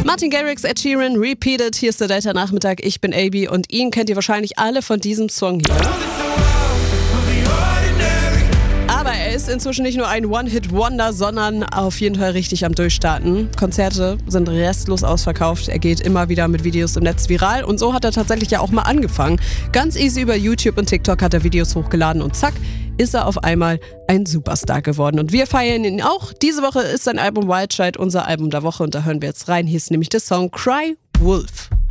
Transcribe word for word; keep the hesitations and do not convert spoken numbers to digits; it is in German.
Martin Garrix, Ed Sheeran, Repeated. Hier ist der Delta-Nachmittag. Ich bin A B und ihn kennt ihr wahrscheinlich alle von diesem Song hier. Aber er ist inzwischen nicht nur ein One-Hit-Wonder, sondern auf jeden Fall richtig am Durchstarten. Konzerte sind restlos ausverkauft. Er geht immer wieder mit Videos im Netz viral und so hat er tatsächlich ja auch mal angefangen. Ganz easy über YouTube und TikTok hat er Videos hochgeladen und zack, ist er auf einmal ein Superstar geworden. Und wir feiern ihn auch. Diese Woche ist sein Album Wild Child unser Album der Woche und da hören wir jetzt rein. Hier ist nämlich der Song Cry Wolf.